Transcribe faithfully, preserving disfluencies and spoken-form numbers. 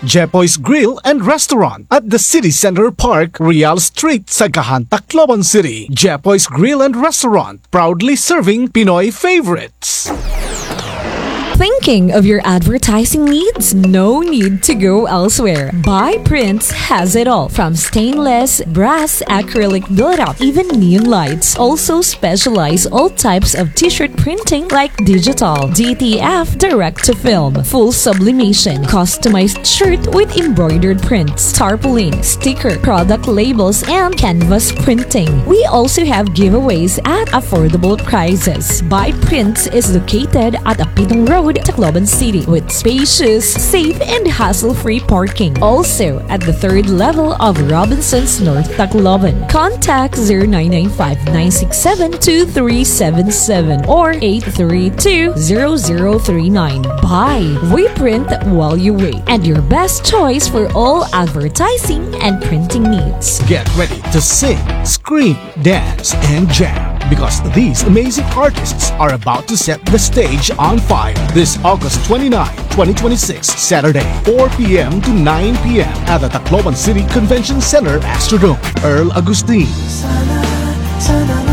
Jepoy's Grill and Restaurant at the City Center Park, Real Street, Sagahan, Tacloban City. Jepoy's Grill and Restaurant, proudly serving Pinoy favorites. Thinking of your advertising needs? No need to go elsewhere. Buy Prints has it all. From stainless, brass, acrylic build-up, even neon lights. Also specialize all types of t-shirt printing like digital, D T F, direct-to-film, full sublimation, customized shirt with embroidered prints, tarpaulin, sticker, product labels, and canvas printing. We also have giveaways at affordable prices. Buy Prints is located at Apitong Road, Tacloban City, with spacious, safe, and hassle-free parking. Also at the third level of Robinson's North Tacloban. Contact zero nine nine five, nine six seven, two three seven seven or eight three two, zero zero three nine. Buy, we print while you wait, and your best choice for all advertising and printing needs. Get ready to sing, scream, dance, and jam, because these amazing artists are about to set the stage on fire this August twenty-ninth, twenty twenty-six, Saturday, four p m to nine p m at the Tacloban City Convention Center, Astrodome. Earl Agustin,